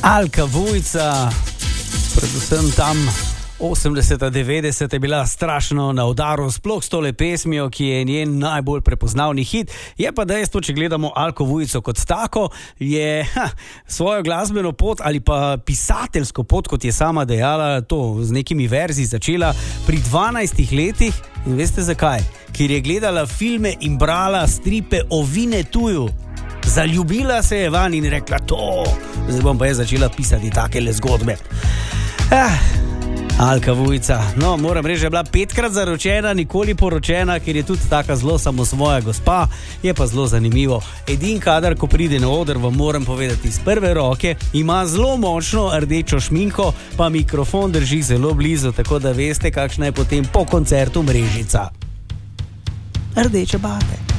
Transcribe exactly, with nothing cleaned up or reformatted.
Alka Vujca, predvsem tam osemdeseta, devetdeseta je bila strašno na udaru, sploh s tole pesmijo, ki je njen najbolj prepoznavni hit. Je pa dejstvo, če gledamo Alko Vujco kot tako, je ha, svojo glasbeno pot ali pa pisateljsko pot, kot je sama dejala, to z nekimi verzi začela pri dvanajstih letih. In veste zakaj? Ker je gledala filme in brala stripe o Vinetuju. Zaljubila se je van in rekla, to, zdaj bom pa je začela pisati takele zgodbe. Ah, Alka Vujca, no, moram reči, je bila petkrat zaročena, nikoli poročena, ker je tudi taka zelo samosvoja gospa, je pa zelo zanimivo. Edin kadar, ko pride na oder, vam moram povedati iz prve roke, ima zelo močno rdečo šminko, pa mikrofon drži zelo blizu, tako da veste, kakšna je potem po koncertu mrežica. Rdeče bate.